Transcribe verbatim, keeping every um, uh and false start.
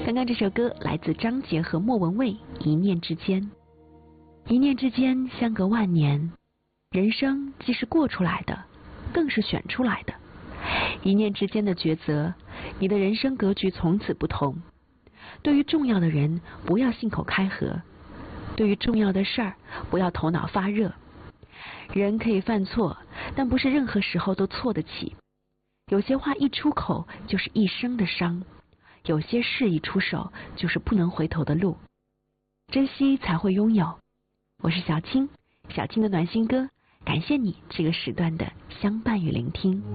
刚刚这首歌来自张杰和莫文蔚，《一念之间》。一念之间，相隔万年。人生既是过出来的，更是选出来的。一念之间的抉择，你的人生格局从此不同。对于重要的人，不要信口开河；对于重要的事儿，不要头脑发热。人可以犯错，但不是任何时候都错得起。有些话一出口就是一生的伤，有些事一出手就是不能回头的路。珍惜才会拥有。我是小青，小青的暖心歌，感谢你这个时段的相伴与聆听。